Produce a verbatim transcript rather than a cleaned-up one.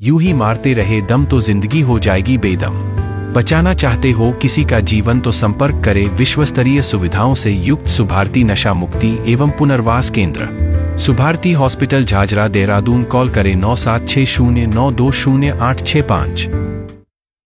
यूं ही मारते रहे दम तो जिंदगी हो जाएगी बेदम। बचाना चाहते हो किसी का जीवन तो संपर्क करें विश्वस्तरीय सुविधाओं से युक्त सुभारती नशा मुक्ति एवं पुनर्वास केंद्र, सुभारती हॉस्पिटल, झाझरा, देहरादून। कॉल करें नौ सात छः शून्य नौ दो शून्य आठ छः पाँच।